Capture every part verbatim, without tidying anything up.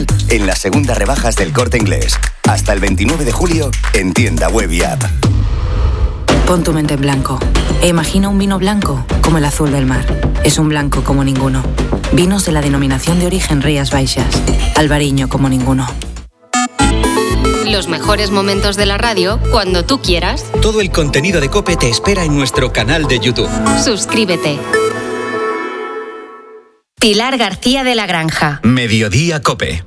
Navidad en las segundas rebajas del Corte Inglés. Hasta el veintinueve de julio en tienda web y app. Pon tu mente en blanco e imagina un vino blanco como el azul del mar. Es un blanco como ninguno. Vinos de la denominación de origen Rías Baixas. Albariño como ninguno. Los mejores momentos de la radio cuando tú quieras. Todo el contenido de COPE te espera en nuestro canal de YouTube. Suscríbete. Pilar García de la Granja. Mediodía COPE.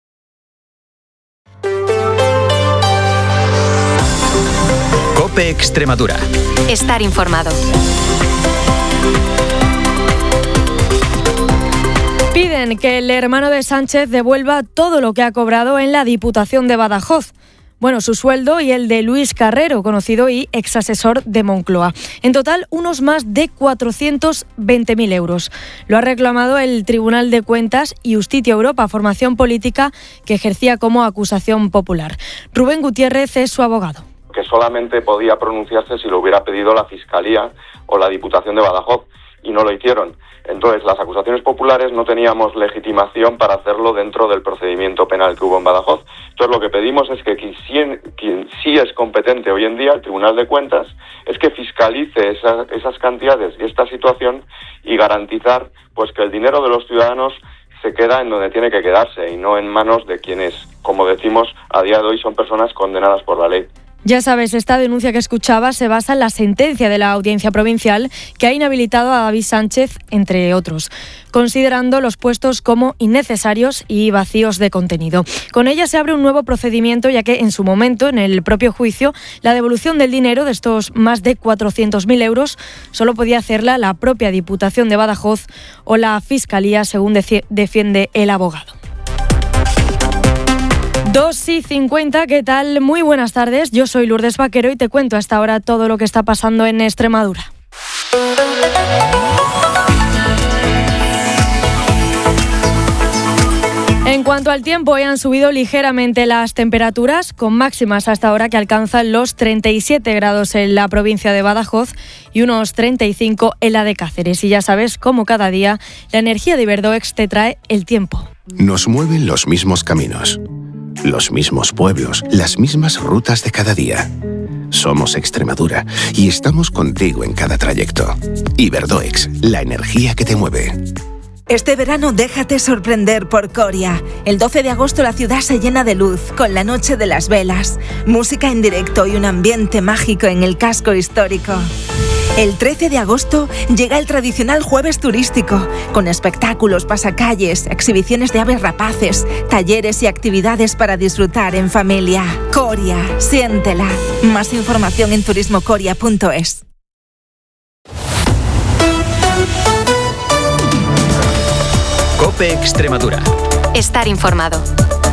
COPE Extremadura. Estar informado. Piden que el hermano de Sánchez devuelva todo lo que ha cobrado en la Diputación de Badajoz. Bueno, su sueldo y el de Luis Carrero, conocido y exasesor de Moncloa. En total, unos más de cuatrocientos veinte mil euros. Lo ha reclamado el Tribunal de Cuentas y Justicia Europa, formación política que ejercía como acusación popular. Rubén Gutiérrez es su abogado. Que solamente podía pronunciarse si lo hubiera pedido la Fiscalía o la Diputación de Badajoz, y no lo hicieron. Entonces, las acusaciones populares no teníamos legitimación para hacerlo dentro del procedimiento penal que hubo en Badajoz. Entonces, lo que pedimos es que quien sí, quien sí es competente hoy en día, el Tribunal de Cuentas, es que fiscalice esa, esas cantidades y esta situación y garantizar pues que el dinero de los ciudadanos se queda en donde tiene que quedarse y no en manos de quienes, como decimos, a día de hoy son personas condenadas por la ley. Ya sabes, esta denuncia que escuchaba se basa en la sentencia de la Audiencia Provincial que ha inhabilitado a David Sánchez, entre otros, considerando los puestos como innecesarios y vacíos de contenido. Con ella se abre un nuevo procedimiento, ya que en su momento, en el propio juicio, la devolución del dinero de estos más de cuatrocientos mil euros solo podía hacerla la propia Diputación de Badajoz o la Fiscalía, según defiende el abogado. dos y cincuenta, ¿qué tal? Muy buenas tardes, yo soy Lourdes Vaquero y te cuento hasta ahora todo lo que está pasando en Extremadura. En cuanto al tiempo, hoy han subido ligeramente las temperaturas, con máximas hasta ahora que alcanzan los treinta y siete grados en la provincia de Badajoz y unos treinta y cinco en la de Cáceres. Y ya sabes, como cada día, la energía de Iberdoex te trae el tiempo. Nos mueven los mismos caminos, los mismos pueblos, las mismas rutas de cada día. Somos Extremadura y estamos contigo en cada trayecto. Iberdoex, la energía que te mueve. Este verano déjate sorprender por Coria. El doce de agosto la ciudad se llena de luz, con la Noche de las Velas, música en directo y un ambiente mágico en el casco histórico. El trece de agosto llega el tradicional jueves turístico, con espectáculos, pasacalles, exhibiciones de aves rapaces, talleres y actividades para disfrutar en familia. Coria, siéntela. Más información en turismo coria punto es. COPE Extremadura. Estar informado.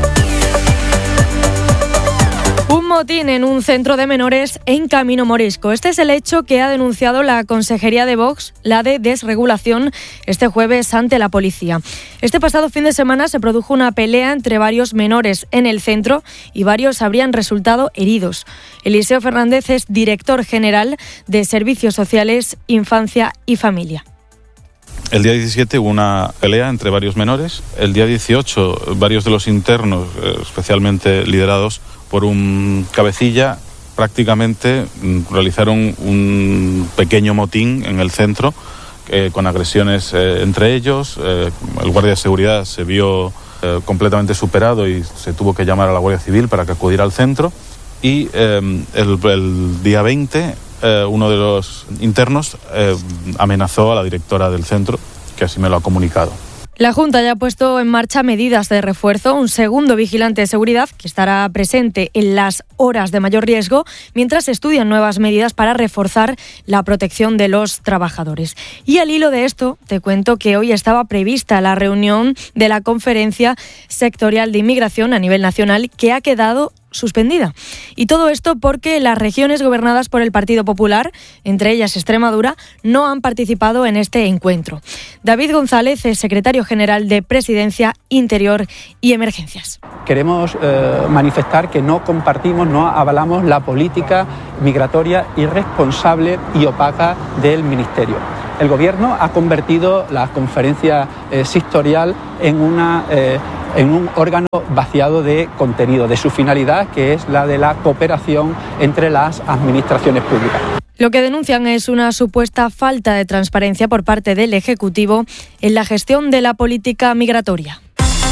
Un motín en un centro de menores en Camino Morisco. Este es el hecho que ha denunciado la Consejería de Vox, la de desregulación, este jueves ante la policía. Este pasado fin de semana se produjo una pelea entre varios menores en el centro y varios habrían resultado heridos. Eliseo Fernández es director general de Servicios Sociales, Infancia y Familia. El día diecisiete hubo una pelea entre varios menores. El día dieciocho, varios de los internos, especialmente liderados por un cabecilla, prácticamente realizaron un pequeño motín en el centro, eh, con agresiones eh, entre ellos. Eh, el guardia de seguridad se vio eh, completamente superado y se tuvo que llamar a la Guardia Civil para que acudiera al centro. Y eh, el, el día veinte... Eh, uno de los internos eh, amenazó a la directora del centro, que así me lo ha comunicado. La Junta ya ha puesto en marcha medidas de refuerzo, un segundo vigilante de seguridad que estará presente en las horas de mayor riesgo, mientras se estudian nuevas medidas para reforzar la protección de los trabajadores. Y al hilo de esto, te cuento que hoy estaba prevista la reunión de la Conferencia Sectorial de Inmigración a nivel nacional, que ha quedado suspendida. Y todo esto porque las regiones gobernadas por el Partido Popular, entre ellas Extremadura, no han participado en este encuentro. David González es secretario general de Presidencia, Interior y Emergencias. Queremos eh, manifestar que no compartimos, no avalamos la política migratoria irresponsable y opaca del Ministerio. El Gobierno ha convertido la conferencia eh, sectorial en una eh, en un órgano vaciado de contenido, de su finalidad, que es la de la cooperación entre las administraciones públicas. Lo que denuncian es una supuesta falta de transparencia por parte del Ejecutivo en la gestión de la política migratoria.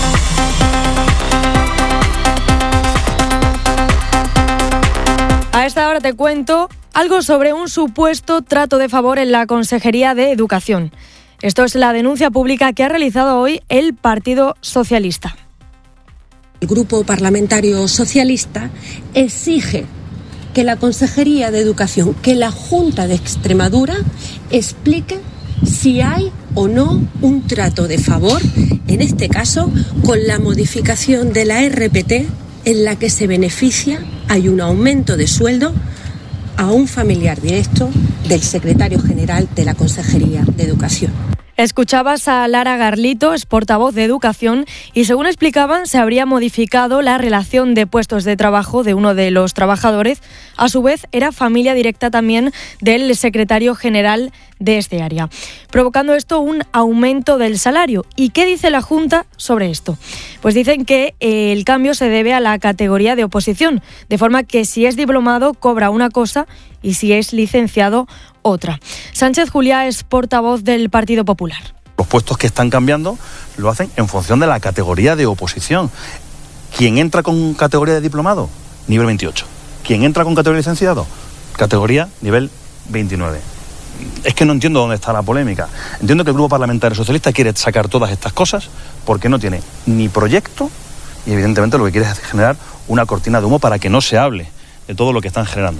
A esta hora te cuento algo sobre un supuesto trato de favor en la Consejería de Educación. Esto es la denuncia pública que ha realizado hoy el Partido Socialista. El Grupo Parlamentario Socialista exige que la Consejería de Educación, que la Junta de Extremadura explique si hay o no un trato de favor, en este caso con la modificación de la R P T, en la que se beneficia, hay un aumento de sueldo a un familiar directo del secretario general de la Consejería de Educación. Escuchabas a Lara Garlito, es portavoz de Educación, y según explicaban, se habría modificado la relación de puestos de trabajo de uno de los trabajadores. A su vez, era familia directa también del secretario general de este área, provocando esto un aumento del salario. ¿Y qué dice la Junta sobre esto? Pues dicen que el cambio se debe a la categoría de oposición, de forma que si es diplomado cobra una cosa y si es licenciado otra. Sánchez Juliá es portavoz del Partido Popular. Los puestos que están cambiando lo hacen en función de la categoría de oposición. ¿Quién entra con categoría de diplomado? Nivel veintiocho. ¿Quién entra con categoría de licenciado? Categoría nivel veintinueve. Es que no entiendo dónde está la polémica. Entiendo que el Grupo Parlamentario Socialista quiere sacar todas estas cosas porque no tiene ni proyecto y evidentemente lo que quiere es generar una cortina de humo para que no se hable de todo lo que están generando.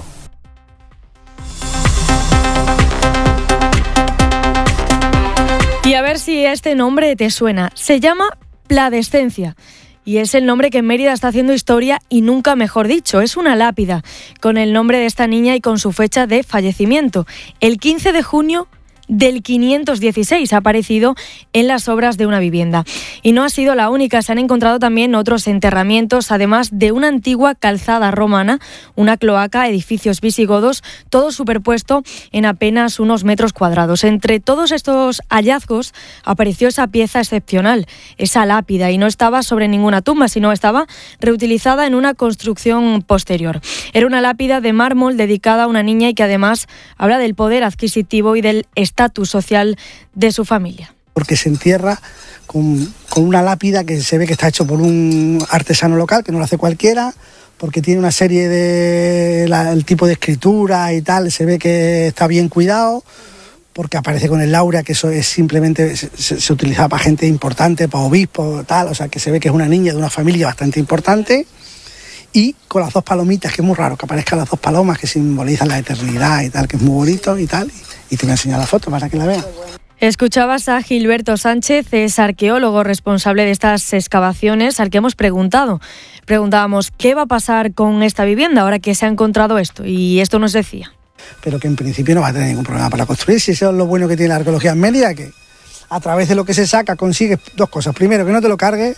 Y a ver si este nombre te suena. Se llama Pladescencia. Y es el nombre que en Mérida está haciendo historia y nunca mejor dicho. Es una lápida con el nombre de esta niña y con su fecha de fallecimiento. El quince de junio del quinientos dieciséis ha aparecido en las obras de una vivienda. Y no ha sido la única, se han encontrado también otros enterramientos, además de una antigua calzada romana, una cloaca, edificios visigodos, todo superpuesto en apenas unos metros cuadrados. Entre todos estos hallazgos apareció esa pieza excepcional, esa lápida, y no estaba sobre ninguna tumba, sino estaba reutilizada en una construcción posterior. Era una lápida de mármol dedicada a una niña y que además habla del poder adquisitivo y del estatus social de su familia. Porque se entierra con, con una lápida que se ve que está hecho por un artesano local, que no lo hace cualquiera, porque tiene una serie de... La, el tipo de escritura y tal, se ve que está bien cuidado, porque aparece con el laura, que eso es simplemente, se, se utilizaba para gente importante, para obispos, tal, o sea que se ve que es una niña de una familia bastante importante, y con las dos palomitas, que es muy raro que aparezcan las dos palomas que simbolizan la eternidad y tal, que es muy bonito y tal, y te voy a enseñar la foto para que la vean. Escuchabas a Gilberto Sánchez, es arqueólogo responsable de estas excavaciones, al que hemos preguntado. Preguntábamos qué va a pasar con esta vivienda ahora que se ha encontrado esto, y esto nos decía. Pero que en principio no va a tener ningún problema para construir, si eso es lo bueno que tiene la arqueología en Mérida, que a través de lo que se saca consigues dos cosas. Primero, que no te lo cargues,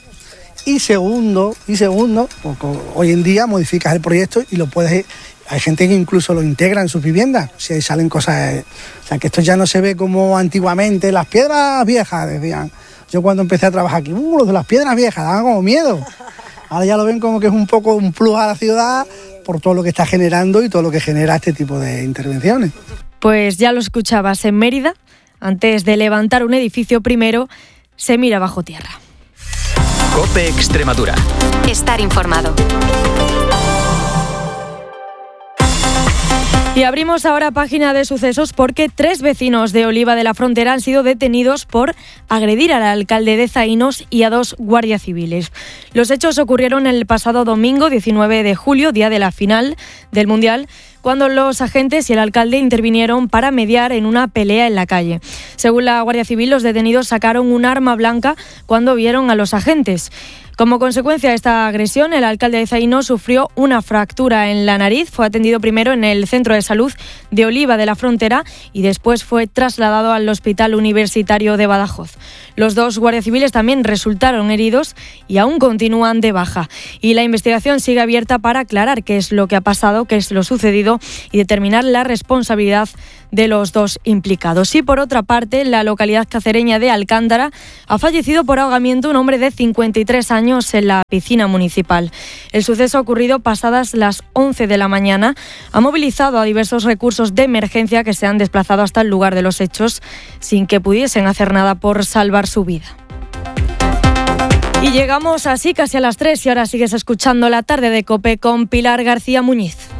y segundo, y segundo, hoy en día modificas el proyecto y lo puedes... Hay gente que incluso lo integra en sus viviendas, si ahí salen cosas... O sea, que esto ya no se ve como antiguamente, las piedras viejas, decían. Yo cuando empecé a trabajar aquí, uh, los de las piedras viejas, daban como miedo. Ahora ya lo ven como que es un poco un plus a la ciudad por todo lo que está generando y todo lo que genera este tipo de intervenciones. Pues ya lo escuchabas, en Mérida, antes de levantar un edificio primero, se mira bajo tierra. COPE Extremadura. Estar informado. Y abrimos ahora página de sucesos porque tres vecinos de Oliva de la Frontera han sido detenidos por agredir al alcalde de Zaínos y a dos guardias civiles. Los hechos ocurrieron el pasado domingo diecinueve de julio, día de la final del Mundial, cuando los agentes y el alcalde intervinieron para mediar en una pelea en la calle. Según la Guardia Civil, los detenidos sacaron un arma blanca cuando vieron a los agentes. Como consecuencia de esta agresión, el alcalde de Zaino sufrió una fractura en la nariz. Fue atendido primero en el Centro de Salud de Oliva de la Frontera y después fue trasladado al Hospital Universitario de Badajoz. Los dos guardias civiles también resultaron heridos y aún continúan de baja. Y la investigación sigue abierta para aclarar qué es lo que ha pasado, qué es lo sucedido y determinar la responsabilidad de los dos implicados. Y por otra parte, en la localidad cacereña de Alcántara ha fallecido por ahogamiento un hombre de cincuenta y tres años en la piscina municipal. El suceso ha ocurrido pasadas las once de la mañana. Ha movilizado a diversos recursos de emergencia que se han desplazado hasta el lugar de los hechos sin que pudiesen hacer nada por salvar su vida. Y llegamos así casi a las tres y ahora sigues escuchando La Tarde de COPE con Pilar García Muñiz.